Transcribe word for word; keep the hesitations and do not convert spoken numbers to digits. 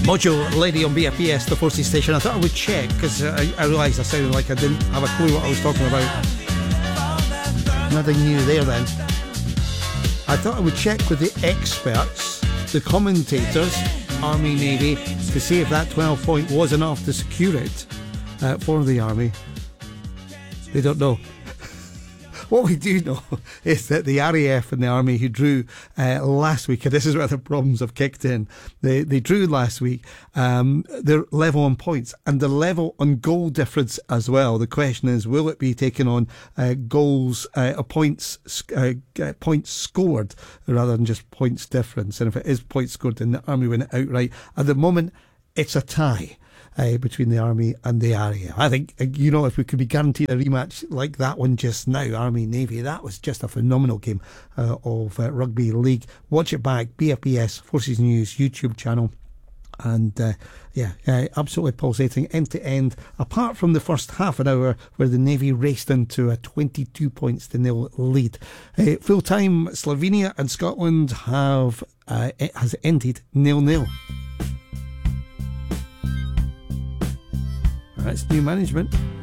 Mojo Lady on B F B S, the Forces station. I thought I would check because I, I realised I sounded like I didn't have a clue what I was talking about. Nothing new there then. I thought I would check with the experts, the commentators, Army, Navy, to see if that twelve point was enough to secure it uh, for the Army. They don't know. What we do know is that the R A F and the Army, who drew uh, last week, and this is where the problems have kicked in, they they drew last week, um, they're level on points, and the level on goal difference as well. The question is, will it be taken on uh, goals, uh, points, uh, points scored, rather than just points difference? And if it is points scored, then the Army win it outright. At the moment, it's a tie. Uh, between the Army and the R A F. I think, uh, you know, if we could be guaranteed a rematch like that one just now, Army-Navy, that was just a phenomenal game uh, of uh, rugby league. Watch it back, B F B S Forces News YouTube channel. And uh, yeah, uh, absolutely pulsating end to end, apart from the first half an hour where the Navy raced into a twenty-two points to nil lead. Uh, full time, Slovenia and Scotland have uh, it has ended nil nil. That's new management.